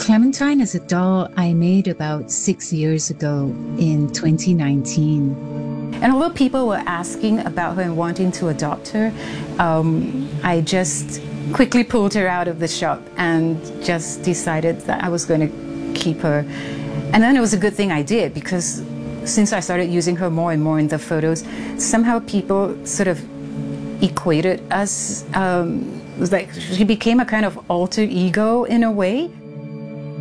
Clementine is a doll I made about 6 years ago in 2019. And although people were asking about her and wanting to adopt her, I just quickly pulled her out of the shop and just decided that I was going to keep her. And then it was a good thing I did, because since I started using her more and more in the photos, somehow people sort of equated us, like she became a kind of alter ego in a way.